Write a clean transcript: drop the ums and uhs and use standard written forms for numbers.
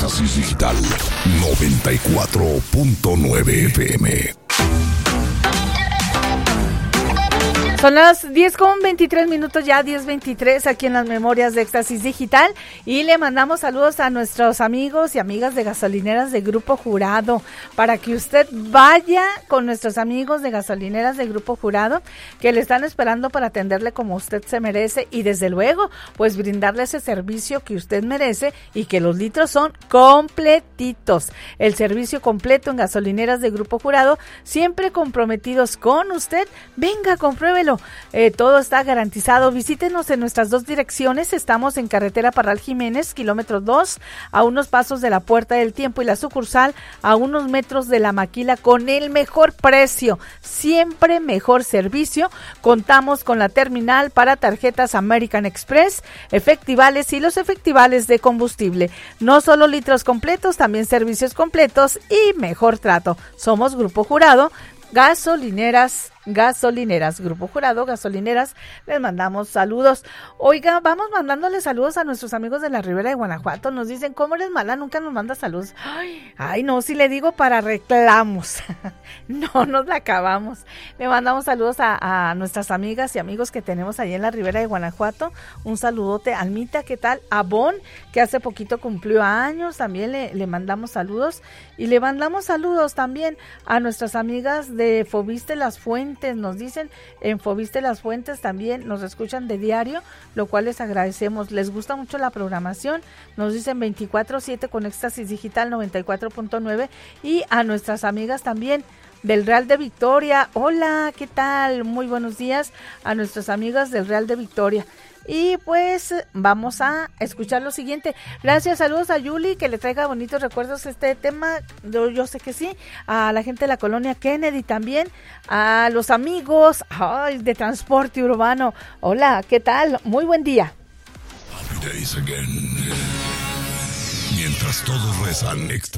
Éxtasis Digital 94.9 FM. Son las 10:23 ya, 10:23 aquí en las memorias de Éxtasis Digital, y le mandamos saludos a nuestros amigos y amigas de gasolineras de Grupo Jurado, para que usted vaya con nuestros amigos de gasolineras de Grupo Jurado, que le están esperando para atenderle como usted se merece, y desde luego, pues brindarle ese servicio que usted merece, y que los litros son completitos. El servicio completo en gasolineras de Grupo Jurado, siempre comprometidos con usted. Venga, compruébelo. Todo está garantizado. Visítenos en nuestras dos direcciones. Estamos en carretera Parral Jiménez, kilómetro 2, a unos pasos de la Puerta del Tiempo, y la sucursal a unos metros de la Maquila, con el mejor precio, siempre mejor servicio. Contamos con la terminal para tarjetas American Express, efectivales y los efectivales de combustible. No solo litros completos, también servicios completos y mejor trato. Somos Grupo Jurado, gasolineras, Grupo Jurado, gasolineras, les mandamos saludos. Oiga, vamos mandándole saludos a nuestros amigos de la Ribera de Guanajuato. Nos dicen, ¿cómo eres mala? Nunca nos manda saludos. Ay, no, si le digo para reclamos. No nos la acabamos. Le mandamos saludos a nuestras amigas y amigos que tenemos ahí en la Ribera de Guanajuato. Un saludote. Almita, ¿qué tal? A Bon, que hace poquito cumplió años, también le mandamos saludos. Y le mandamos saludos también a nuestras amigas de Fobiste Las Fuentes. Nos dicen, en Fobiste Las Fuentes también nos escuchan de diario, lo cual les agradecemos. Les gusta mucho la programación. Nos dicen 24/7 con Éxtasis Digital 94.9. Y a nuestras amigas también del Real de Victoria. Hola, ¿qué tal? Muy buenos días a nuestras amigas del Real de Victoria. Y pues vamos a escuchar lo siguiente. Gracias, saludos a Yuli, que le traiga bonitos recuerdos este tema. Yo sé que sí. A la gente de la colonia Kennedy también. A los amigos de transporte urbano. Hola, ¿qué tal? Muy buen día. Mientras todos rezan,